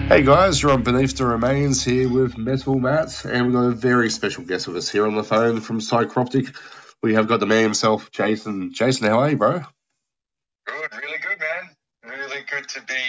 Hey guys, you're on Beneath the Remains here with Metal Matt, and we've got a very special guest with us here on the phone from Psychroptic. We have got the man himself, Jason. Jason, how are you, bro? Good, really good, man. Really good to be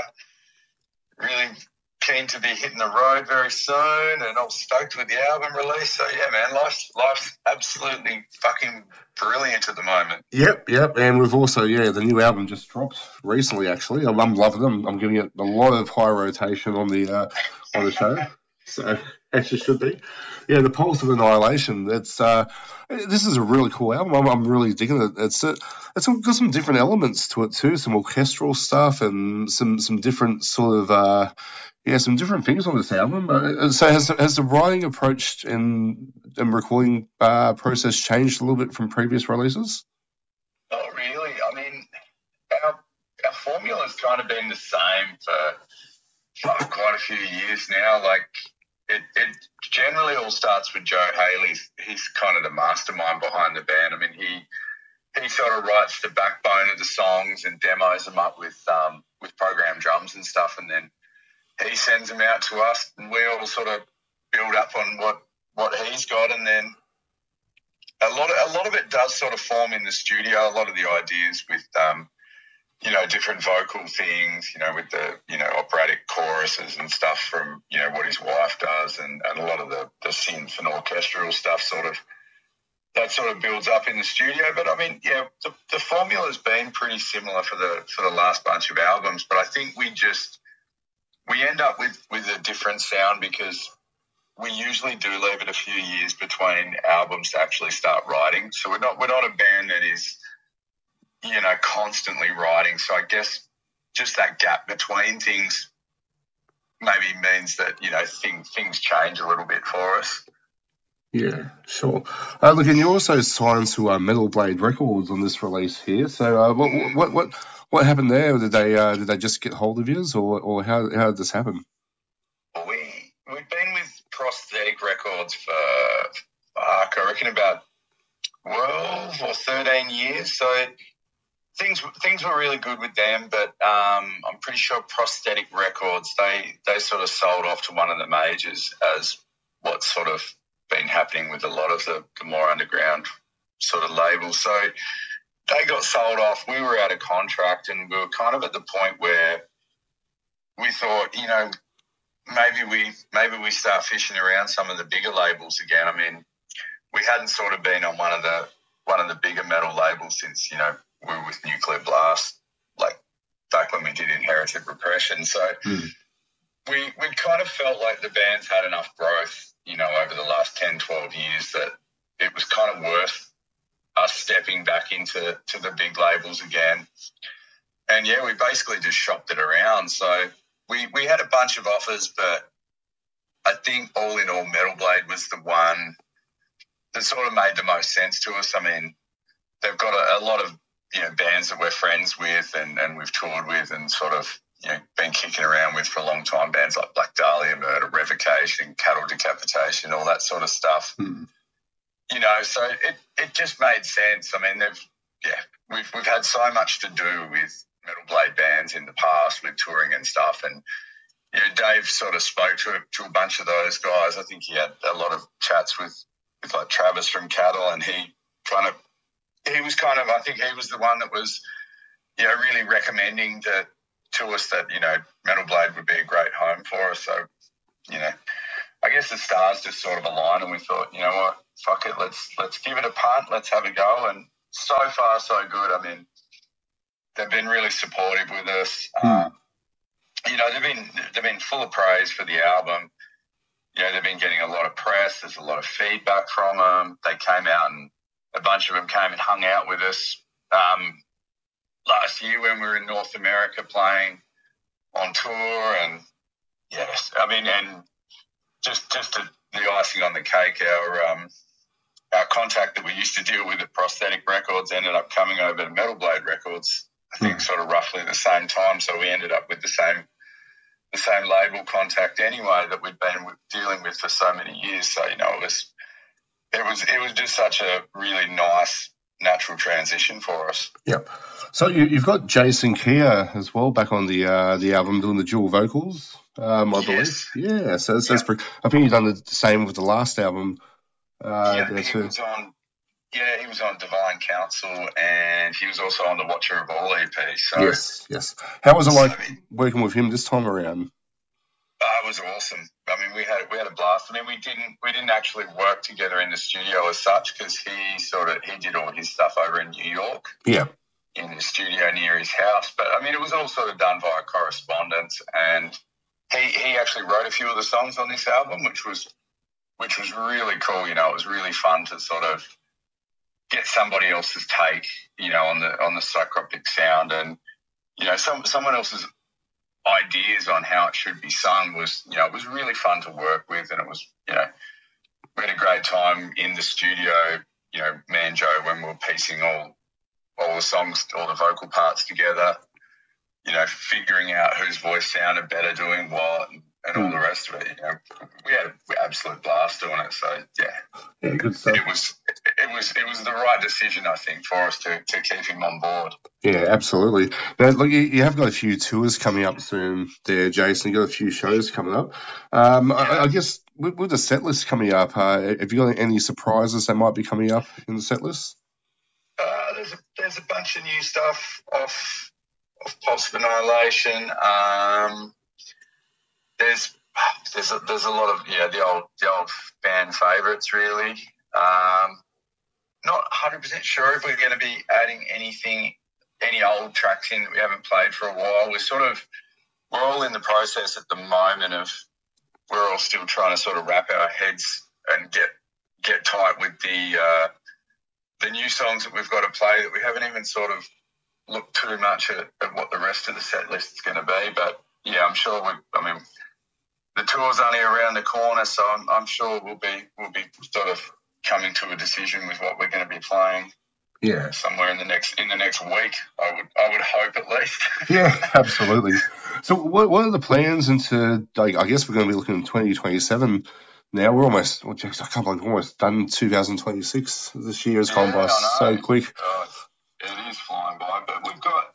really keen to be hitting the road very soon, and I'm stoked with the album release. So yeah, man, life's absolutely fucking brilliant at the moment. Yep, and we've also, the new album just dropped recently. Actually, I'm loving it. I'm giving it a lot of high rotation on the show, so as you should be. Yeah, the Pulse of Annihilation. This is a really cool album. I'm really digging it. It's got some different elements to it too, some orchestral stuff and some different sort of some different things on this album. So has the writing approach and recording process changed a little bit from previous releases? Not really. I mean, our formula's kind of been the same for quite a few years now. Like it generally all starts with Joe Haley. He's kind of the mastermind behind the band. I mean, he sort of writes the backbone of the songs and demos them up with programmed drums and stuff, and then he sends them out to us, and we all sort of build up on what he's got, and then a lot of it does sort of form in the studio. A lot of the ideas with different vocal things, with the operatic choruses and stuff from what his wife does, and a lot of the synth and orchestral stuff sort of builds up in the studio. But I mean, yeah, the formula's been pretty similar for the last bunch of albums, but I think we end up with a different sound because we usually do leave it a few years between albums to actually start writing. So we're not a band that is, constantly writing. So I guess just that gap between things maybe means that, things change a little bit for us. Yeah, sure. Look, and you also signed to Metal Blade Records on this release here. So, what happened there? Did they just get hold of yours, or how did this happen? Well, we've been with Prosthetic Records for I reckon about 12 or 13 years. So things were really good with them, but I'm pretty sure Prosthetic Records they sort of sold off to one of the majors, as what's sort of been happening with a lot of the more underground sort of labels. So they got sold off. We were out of contract, and we were kind of at the point where we thought, maybe we start fishing around some of the bigger labels again. I mean, we hadn't sort of been on one of the bigger metal labels since we were with Nuclear Blast, like back when we did Inherited Repression. So we kind of felt like the band's had enough growth, over the last 10, 12 years, that it was kind of worth us stepping back into the big labels again. And yeah, we basically just shopped it around. So we had a bunch of offers, but I think all in all, Metal Blade was the one that sort of made the most sense to us. I mean, they've got a lot of bands that we're friends with and we've toured with and sort of been kicking around with for a long time. Bands like Black Dahlia Murder, Revocation, Cattle Decapitation, all that sort of stuff. So it just made sense. I mean, we've had so much to do with Metal Blade bands in the past with touring and stuff, and Dave sort of spoke to a bunch of those guys. I think he had a lot of chats with like Travis from Cattle, and I think he was the one that was really recommending to us that Metal Blade would be a great home for us. So I guess the stars just sort of aligned, and we thought, what, fuck it, let's give it a punt, let's have a go. And so far so good. I mean, they've been really supportive with us. They've been full of praise for the album. They've been getting a lot of press. There's a lot of feedback from them. They came out, and a bunch of them came and hung out with us last year when we were in North America playing on tour. And yes, I mean, and just the icing on the cake, our contact that we used to deal with at Prosthetic Records ended up coming over to Metal Blade Records, I think sort of roughly at the same time. So we ended up with the same label contact anyway that we'd been dealing with for so many years. So it was just such a really nice natural transition for us. Yep. So you've got Jason Kia as well back on the album doing the dual vocals, I believe. Yeah. So that's pretty. I think you've done the same with the last album. There too. He was on Divine Council, and he was also on the Watcher of All EP. So yes. How was it like working with him this time around? It was awesome. I mean, we had a blast. I mean, we didn't actually work together in the studio as such, because he did all his stuff over in New York. Yeah. In his studio near his house. But I mean, it was all sort of done via correspondence, and he actually wrote a few of the songs on this album, which was really cool. You know, it was really fun to sort of get somebody else's take, you know, on the psychroptic sound, and you know, someone else's ideas on how it should be sung was, you know, it was really fun to work with, and it was, you know, we had a great time in the studio, you know, me and Joe, when we were piecing all the songs, all the vocal parts together, you know, figuring out whose voice sounded better doing what, and all the rest of it. You know, we had an absolute blast doing it. So yeah, good stuff. It was the right decision, I think, for us to keep him on board. Yeah, absolutely. Now, look, you have got a few tours coming up soon there, Jason. You've got a few shows coming up. I guess with the set list coming up, have you got any surprises that might be coming up in the set list? There's a bunch of new stuff off Pulse of Annihilation. There's a lot of the old fan favourites, really. Not 100% sure if we're going to be adding any old tracks in that we haven't played for a while. We're all in the process at the moment of, we're all still trying to sort of wrap our heads and get tight with the new songs that we've got to play, that we haven't even sort of looked too much at what the rest of the set list is going to be. But yeah, I'm sure the tour's only around the corner, so I'm sure we'll be sort of coming to a decision with what we're going to be playing. Yeah, somewhere in the next week, I would hope, at least. Yeah, absolutely. So what are the plans into, like, I guess we're going to be looking at 2027 now. We're almost, I can't believe we're almost done 2026. This year has gone by so quick. It is flying by, but we've got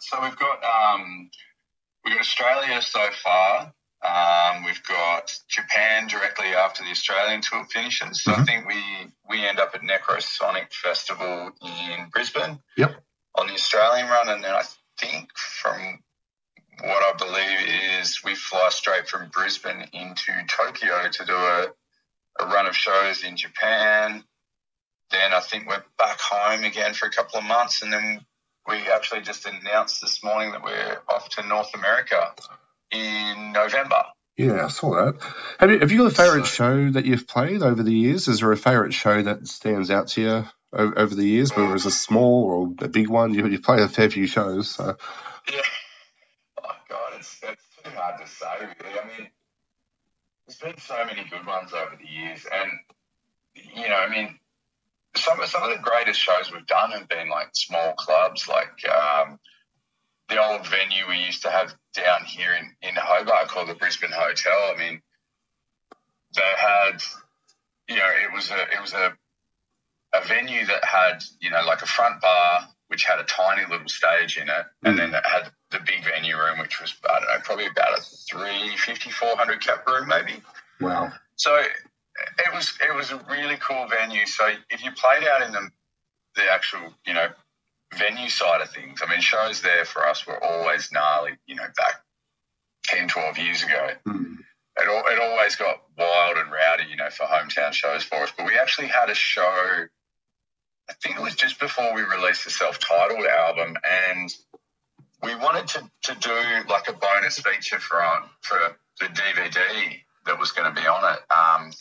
Australia so far. We've got Japan directly after the Australian tour finishes. So I think we end up at Necrosonic Festival in Brisbane. Yep. On the Australian run, and then I think, from what I believe is, we fly straight from Brisbane into Tokyo to do a run of shows in Japan. Then I think we're back home again for a couple of months, and then we actually just announced this morning that we're off to North America in November. Yeah, I saw that. Have you got a favourite show that you've played over the years? Is there a favourite show that stands out to you over the years, whether it's a small or a big one? You've played a fair few shows. So. Yeah. Oh, God, it's too hard to say, really. I mean, there's been so many good ones over the years, and, you know, I mean, some of the greatest shows we've done have been, like, small clubs, like the old venue we used to have down here in Hobart called the Brisbane Hotel. I mean, they had, you know, it was a venue that had, you know, like a front bar, which had a tiny little stage in it, and then it had the big venue room, which was, I don't know, probably about a 350, 400 cap room maybe. Wow. So it was a really cool venue. So if you played out in the actual, you know, venue side of things, I mean, shows there for us were always gnarly, you know, back 10, 12 years ago. It always got wild and rowdy, you know, for hometown shows for us. But we actually had a show, I think it was just before we released the self-titled album, and we wanted to do like a bonus feature for the DVD that was going to be on it.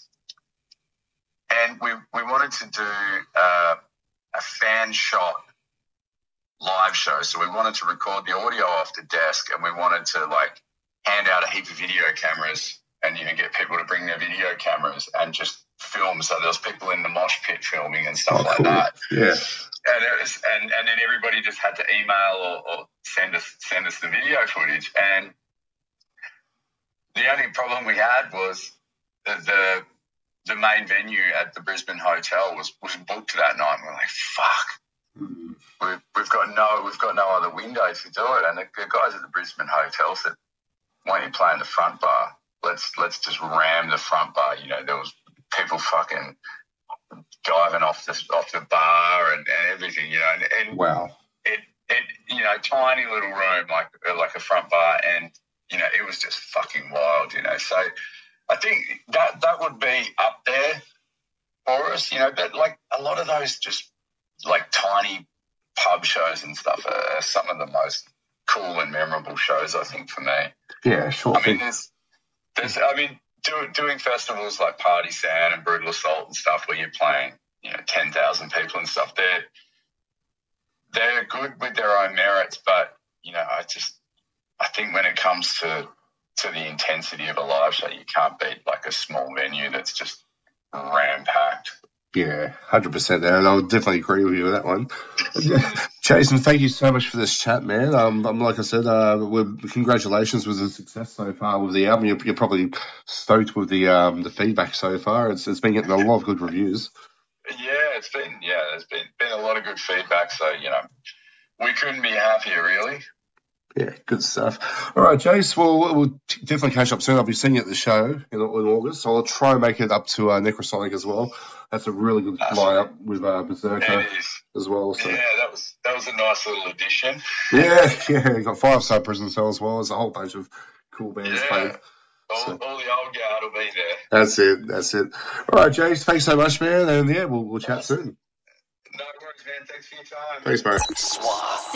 And we wanted to do a fan shot live show. So we wanted to record the audio off the desk, and we wanted to, like, hand out a heap of video cameras and, you know, get people to bring their video cameras and just film. So there was people in the mosh pit filming and stuff like that. Yeah. And then everybody just had to email or send us the video footage. And the only problem we had was the main venue at the Brisbane Hotel was booked that night. And we're like, fuck. We've got no other window to do it, and the guys at the Brisbane Hotel said, "Why don't you play in the front bar? Let's just ram the front bar." You know, there was people fucking diving off the bar and everything. You know, and wow. It you know, tiny little room like a front bar, and you know, it was just fucking wild. You know, so I think that would be up there for us. You know, but like a lot of those just like tiny pub shows and stuff are some of the most cool and memorable shows, I think, for me. Yeah, sure. I mean, doing festivals like Party Sound and Brutal Assault and stuff where you're playing, you know, 10,000 people and stuff, they're good with their own merits, but, you know, I think when it comes to the intensity of a live show, you can't beat like a small venue that's just ram-packed. Yeah, 100% there, and I would definitely agree with you with that one. Jason, thank you so much for this chat, man. Like I said, congratulations with the success so far with the album. You're probably stoked with the feedback so far. It's been getting a lot of good reviews. Yeah, there's been a lot of good feedback. So, you know, we couldn't be happier, really. Yeah, good stuff. All right, Jace, we'll definitely catch up soon. I'll be seeing you at the show in August, so I'll try and make it up to Necrosonic as well. That's a really good lineup with Berserker as well. So. Yeah, that was a nice little addition. Yeah, you got 5-Star Prison Cell as well. There's a whole bunch of cool bands playing. All the old guard will be there. That's it. All right, Jace, thanks so much, man, and yeah, we'll chat soon. No worries, man. Thanks for your time. Thanks, bro.